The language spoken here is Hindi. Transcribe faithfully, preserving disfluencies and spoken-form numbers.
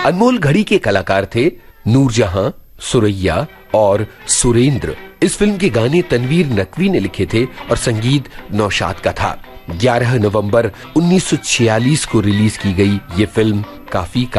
अनमोल घड़ी के कलाकार थे नूरजहां, सुरैया और सुरेंद्र। इस फिल्म के गाने तनवीर नकवी ने लिखे थे और संगीत नौशाद का था। ग्यारह नवंबर उन्नीस सौ छियालीस को रिलीज की गई ये फिल्म काफी